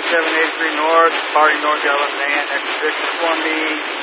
783 North, departing North LS and exit 6 for me.